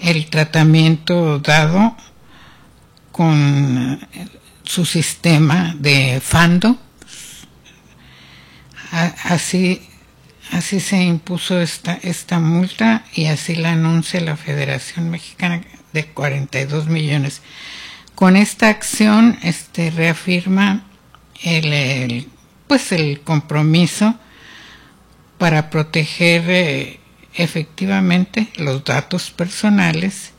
el tratamiento dado con su sistema de Fando. Así se impuso esta multa y así la anuncia la Federación Mexicana de 42 millones. Con esta acción reafirma el compromiso para proteger efectivamente los datos personales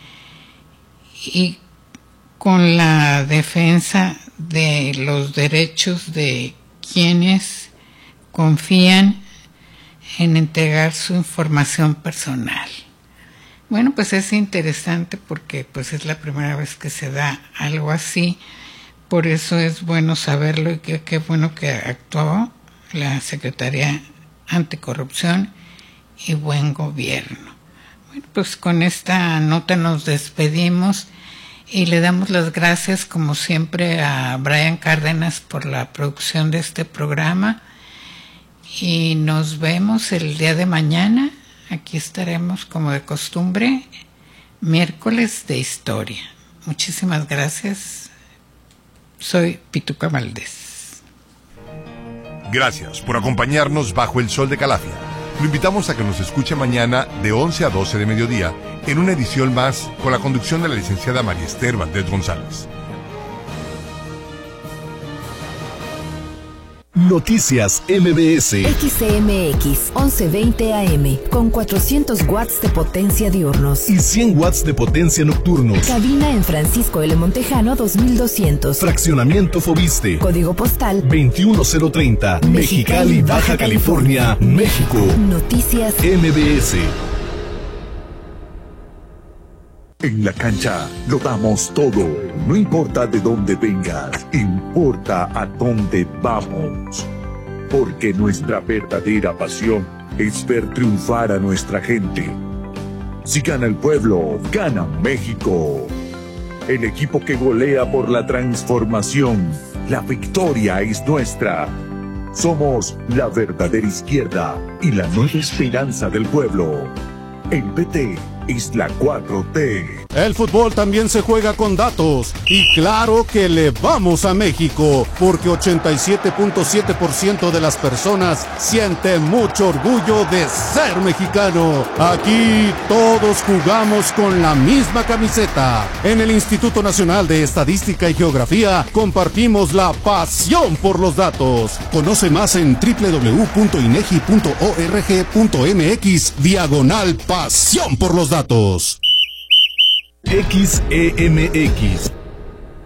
y con la defensa de los derechos de quienes confían en entregar su información personal. Bueno, pues es interesante porque pues es la primera vez que se da algo así, por eso es bueno saberlo y qué bueno que actuó la Secretaría Anticorrupción y Buen Gobierno. Bueno, pues con esta nota nos despedimos y le damos las gracias como siempre a Brian Cárdenas por la producción de este programa y nos vemos el día de mañana. Aquí estaremos como de costumbre, miércoles de historia. Muchísimas gracias. Soy Pituca Valdés. Gracias por acompañarnos bajo el sol de Calafia. Lo invitamos a que nos escuche mañana de 11 a 12 de mediodía en una edición más con la conducción de la licenciada María Esther Valdés González. Noticias MBS. XCMX 1120 AM con 400 watts de potencia diurnos y 100 watts de potencia nocturnos. Cabina en Francisco L. Montejano 2200. Fraccionamiento Fobiste. Código postal 21030. Mexicali, Baja California, México. Noticias MBS. En la cancha lo damos todo. No importa de dónde vengas, importa a dónde vamos. Porque nuestra verdadera pasión es ver triunfar a nuestra gente. Si gana el pueblo, gana México. El equipo que golea por la transformación. La victoria es nuestra. Somos la verdadera izquierda y la nueva esperanza del pueblo. El PT es la 4T. El fútbol también se juega con datos. Y claro que le vamos a México, porque 87.7% de las personas sienten mucho orgullo de ser mexicano. Aquí todos jugamos con la misma camiseta. En el Instituto Nacional de Estadística y Geografía compartimos la pasión por los datos. Conoce más en www.inegi.org.mx/pasión por los datos. XEMX